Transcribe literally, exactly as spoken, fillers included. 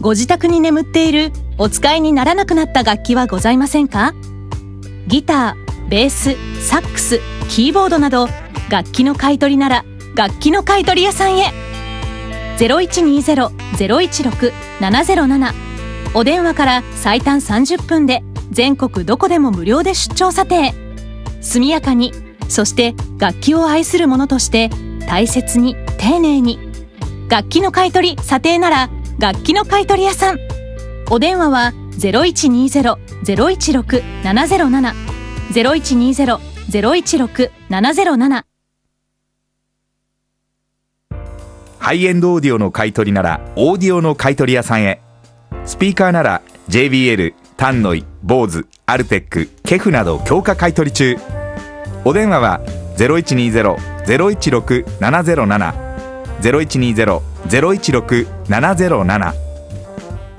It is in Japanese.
ご自宅に眠っているお使いにならなくなった楽器はございませんか？ギター、ベース、サックス、キーボードなど楽器の買い取りなら楽器の買取屋さんへ。 ゼロいちにーゼロ ゼロいちろく ななゼロなな お電話から最短さんじゅっぷんで全国どこでも無料で出張査定。速やかに、そして楽器を愛する者として大切に丁寧に。楽器の買い取り査定なら楽器の買取屋さん。お電話は ゼロいちにーゼロ ゼロいちろく ななゼロなな ゼロいちにーゼロ ゼロいちろく ななゼロなな。 ハイエンドオーディオの買い取りならオーディオの買い取り屋さんへ。スピーカーなら ジェイビーエル、タンノイ、ボーズ、アルテック、ケフなど強化買い取り中。お電話は ゼロいちにーゼロ ゼロいちろく ななゼロなな ゼロいちにーゼロ ゼロいちろく ななゼロなな。